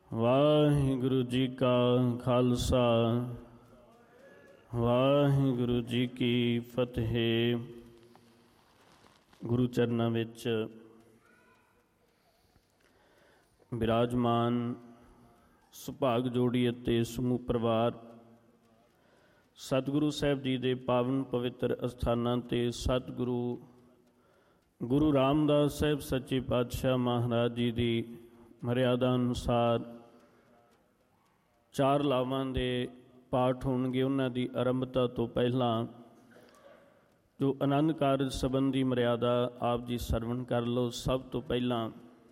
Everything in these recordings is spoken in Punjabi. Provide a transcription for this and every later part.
ਵਾਹਿਗੁਰੂ ਜੀ ਕਾ ਖਾਲਸਾ ਵਾਹਿਗੁਰੂ ਜੀ ਕੀ ਫਤਿਹ। ਗੁਰੂ ਚਰਨਾਂ ਵਿੱਚ ਬਿਰਾਜਮਾਨ ਸੁਭਾਗ ਜੋੜੀ ਅਤੇ ਸਮੂਹ ਪਰਿਵਾਰ ਸਤਿਗੁਰੂ ਸਾਹਿਬ ਜੀ ਦੇ ਪਾਵਨ ਪਵਿੱਤਰ ਅਸਥਾਨਾਂ 'ਤੇ ਸਤਿਗੁਰੂ ਗੁਰੂ ਰਾਮਦਾਸ ਸਾਹਿਬ ਸੱਚੇ ਪਾਤਸ਼ਾਹ ਮਹਾਰਾਜ ਜੀ ਦੀ ਮਰਿਆਦਾ ਅਨੁਸਾਰ 4 ਲਾਵਾਂ ਦੇ ਪਾਠ ਹੋਣਗੇ। ਉਹਨਾਂ ਦੀ ਆਰੰਭਤਾ ਤੋਂ ਪਹਿਲਾਂ ਜੋ ਆਨੰਦ ਕਾਰਜ ਸੰਬੰਧੀ ਮਰਿਆਦਾ ਆਪ ਜੀ ਸਰਵਣ ਕਰ ਲਓ। ਸਭ ਤੋਂ ਪਹਿਲਾਂ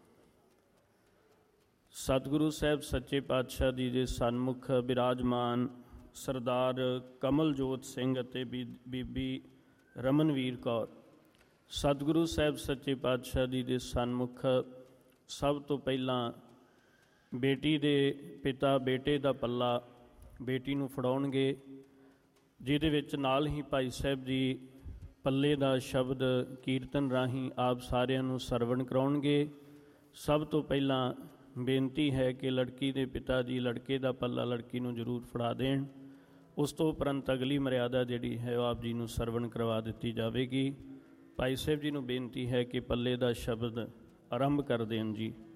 ਸਤਿਗੁਰੂ ਸਾਹਿਬ ਸੱਚੇ ਪਾਤਸ਼ਾਹ ਜੀ ਦੇ ਸਨਮੁਖ ਬਿਰਾਜਮਾਨ ਸਰਦਾਰ ਕਮਲਜੋਤ ਸਿੰਘ ਅਤੇ ਬੀਬੀ ਰਮਨਵੀਰ ਕੌਰ। ਸਤਿਗੁਰੂ ਸਾਹਿਬ ਸੱਚੇ ਪਾਤਸ਼ਾਹ ਜੀ ਦੇ ਸਨਮੁਖ ਸਭ ਤੋਂ ਪਹਿਲਾਂ ਬੇਟੀ ਦੇ ਪਿਤਾ ਬੇਟੇ ਦਾ ਪੱਲਾ ਬੇਟੀ ਨੂੰ ਫੜਾਉਣਗੇ, ਜਿਹਦੇ ਵਿੱਚ ਨਾਲ ਹੀ ਭਾਈ ਸਾਹਿਬ ਜੀ ਪੱਲੇ ਦਾ ਸ਼ਬਦ ਕੀਰਤਨ ਰਾਹੀਂ ਆਪ ਸਾਰਿਆਂ ਨੂੰ ਸਰਵਣ ਕਰਾਉਣਗੇ। ਸਭ ਤੋਂ ਪਹਿਲਾਂ ਬੇਨਤੀ ਹੈ ਕਿ ਲੜਕੀ ਦੇ ਪਿਤਾ ਜੀ ਲੜਕੇ ਦਾ ਪੱਲਾ ਲੜਕੀ ਨੂੰ ਜ਼ਰੂਰ ਫੜਾ ਦੇਣ। ਉਸ ਤੋਂ ਉਪਰੰਤ ਅਗਲੀ ਮਰਿਆਦਾ ਜਿਹੜੀ ਹੈ ਉਹ ਆਪ ਜੀ ਨੂੰ ਸਰਵਣ ਕਰਵਾ ਦਿੱਤੀ ਜਾਵੇਗੀ। ਭਾਈ ਸਾਹਿਬ ਜੀ ਨੂੰ ਬੇਨਤੀ ਹੈ ਕਿ ਪੱਲੇ ਦਾ ਸ਼ਬਦ ਆਰੰਭ ਕਰ ਦੇਣ ਜੀ।